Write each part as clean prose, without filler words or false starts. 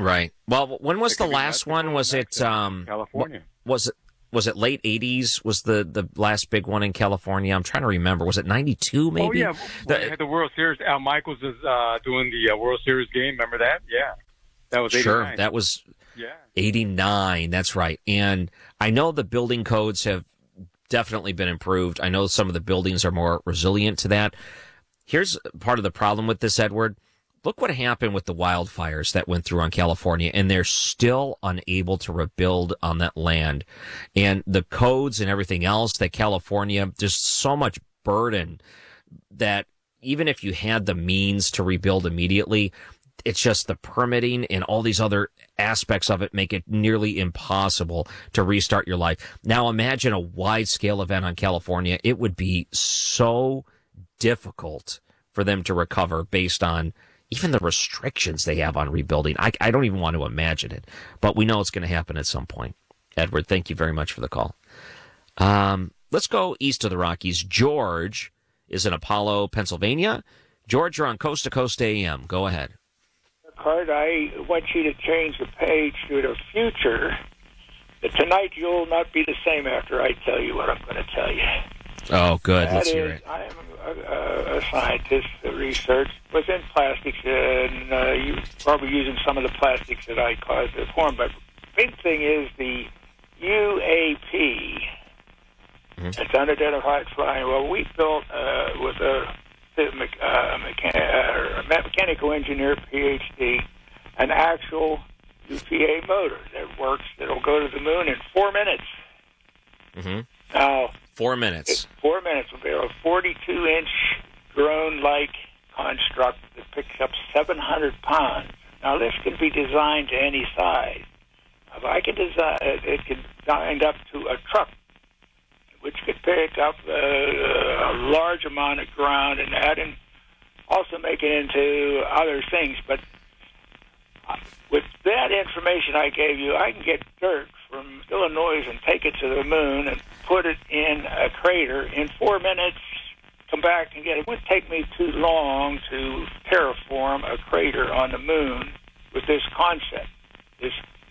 Right. Well, when was It the could be last Mexico, one? Was it California? Was it late 80s? Was the last big one in California? I'm trying to remember. Was it 92 maybe? Oh, yeah. When we had the World Series. Al Michaels was doing the World Series game. Remember that? Yeah. That was 89. Sure. That was 89. That's right. And I know the building codes have definitely been improved. I know some of the buildings are more resilient to that. Here's part of the problem with this, Edward. Look what happened with the wildfires that went through on California, and they're still unable to rebuild on that land. And the codes and everything else that California, there's so much burden that even if you had the means to rebuild immediately, it's just the permitting and all these other aspects of it make it nearly impossible to restart your life. Now imagine a wide-scale event on California. It would be so difficult for them to recover based on even the restrictions they have on rebuilding. I don't even want to imagine it, but we know it's going to happen at some point. Edward, thank you very much for the call. Let's go east of the Rockies. George is in Apollo, Pennsylvania. George, you're on Coast to Coast AM. Go ahead. Card, I want you to change the page to the future. Tonight you'll not be the same after I tell you what I'm going to tell you. Oh, good. Let's hear it. I am a scientist that research within plastics, and you're probably using some of the plastics that I caused to form. But the big thing is the UAP. It's unidentified flying. Well, we built with a mechanical engineer, PhD, an actual UPA motor that works. That'll go to the moon in 4 minutes. Now, 4 minutes. 4 minutes will be a 42-inch drone-like construct that picks up 700 pounds. Now, this can be designed to any size. If I can design it, can wind up to a truck, which could pick up a large amount of ground and that, and also make it into other things. But with that information I gave you, I can get dirt from Illinois and take it to the moon and put it in a crater in 4 minutes, come back and get it. It wouldn't take me too long to terraform a crater on the moon with this concept, this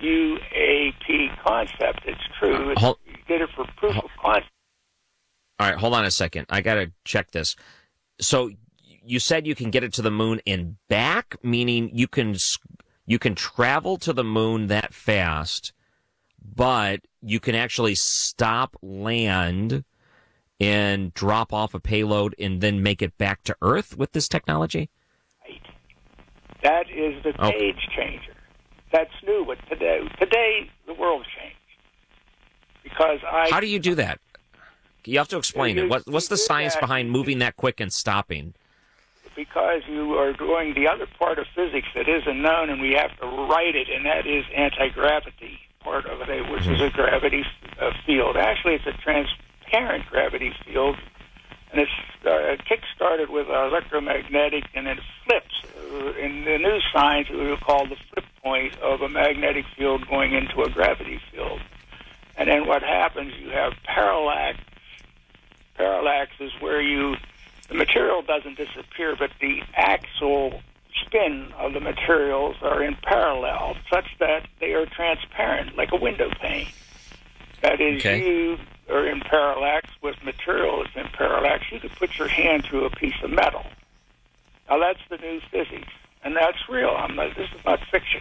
UAP concept. It's true. You did it for proof of concept. All right, hold on a second. I got to check this. So you said you can get it to the moon and back, meaning you can travel to the moon that fast, but you can actually stop, land, and drop off a payload and then make it back to Earth with this technology? Right. That is the page changer. That's new. But today the world changed. Because How do you do that? You have to explain it. What's the science behind moving that quick and stopping? Because you are doing the other part of physics that isn't known, and we have to write it, and that is anti-gravity part of it, which is a gravity field. Actually, it's a transparent gravity field, and it's kick-started with electromagnetic, and it flips. In the new science, we would call the flip point of a magnetic field going into a gravity field. And then what happens, you have parallax. Parallax is where the material doesn't disappear, but the axial spin of the materials are in parallel, such that they are transparent, like a window pane. That is, you are in parallax with material that's in parallax. You could put your hand through a piece of metal. Now, that's the new physics, and that's real. This is not fiction.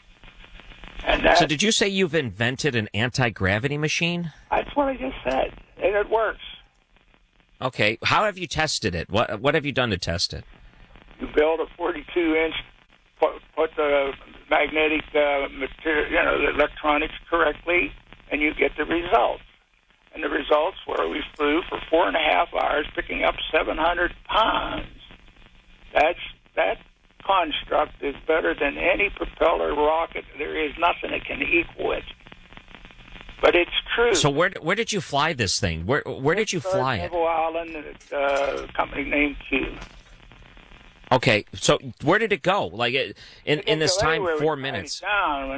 So did you say you've invented an anti-gravity machine? That's what I just said, and it works. Okay. How have you tested it? What have you done to test it? You build a 42-inch, put the magnetic material, the electronics correctly, and you get the results. And the results were we flew for 4.5 hours, picking up 700 pounds. That construct is better than any propeller rocket. There is nothing that can equal it. But it's true. So where did you fly this thing? Where did you fly it? Neville Island, a company named Q. Okay, so where did it go? Like in this time, 4 minutes. Down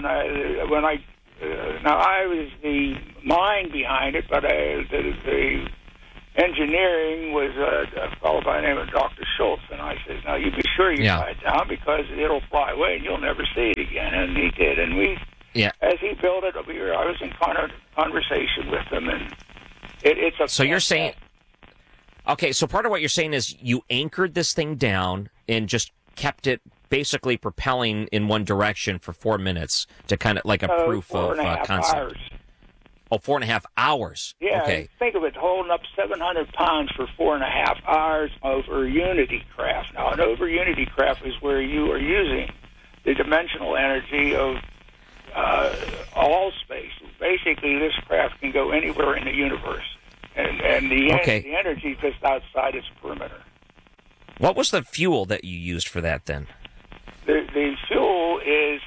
now I was the mind behind it, but the engineering was a fellow by the name of Dr. Schultz, and I said, "Now you be sure you fly it down because it'll fly away and you'll never see it again." And he did. And Yeah. as he built it, I was in conversation with him, and it's a. So you're saying, okay, so part of what you're saying is you anchored this thing down and just kept it basically propelling in one direction for 4 minutes to kind of like a proof of concept. Hours. Oh, 4.5 hours. Yeah, okay. Think of it, holding up 700 pounds for 4.5 hours over Unity craft. Now, an over Unity craft is where you are using the dimensional energy of all space. Basically, this craft can go anywhere in the universe, and the energy is just outside its perimeter. What was the fuel that you used for that then? The fuel is,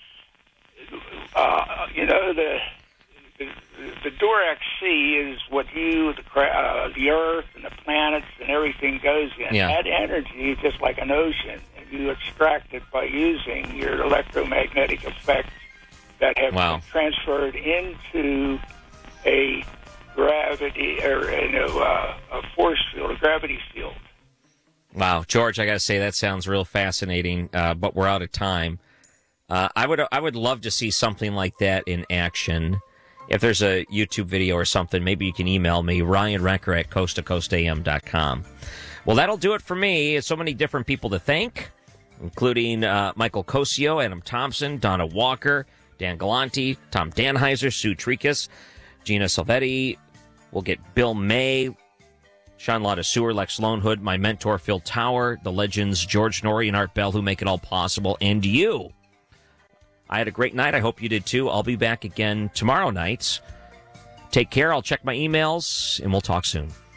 the Durac C is what the Earth and the planets and everything goes in. Yeah. That energy is just like an ocean, and you extract it by using your electromagnetic effects that have been transferred into a gravity or a force field, a gravity field. Wow, George, I got to say that sounds real fascinating, but we're out of time. I would love to see something like that in action. If there's a YouTube video or something, maybe you can email me, Ryan Recker at coasttocoastam.com. Well, that'll do it for me. So many different people to thank, including Michael Cosio, Adam Thompson, Donna Walker, Dan Galanti, Tom Danheiser, Sue Trikas, Gina Salvetti. We'll get Bill May, Sean Lotta Sewer, Lex Lonehood, my mentor Phil Tower, the legends George Norrie and Art Bell, who make it all possible, and you. I had a great night. I hope you did too. I'll be back again tomorrow night. Take care. I'll check my emails, and we'll talk soon.